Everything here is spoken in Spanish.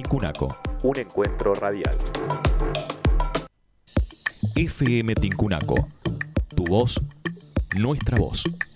Tincunaco. Un encuentro radial. FM Tincunaco. Tu voz, nuestra voz.